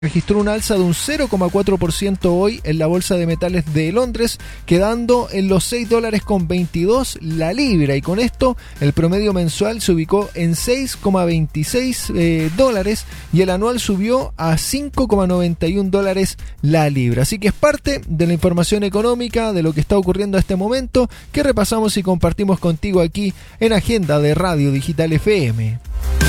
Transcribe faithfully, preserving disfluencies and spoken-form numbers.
registró un alza de un cero coma cuatro por ciento hoy en la Bolsa de Metales de Londres, quedando en los seis dólares con veintidós la libra, y con esto el promedio mensual se ubicó en seis coma veintiséis eh, dólares y el anual subió a cinco coma noventa y un dólares la libra. Así que es parte de la información económica de lo que está ocurriendo a este momento, que repasamos y compartimos contigo aquí en Agenda de Radio Digital F M.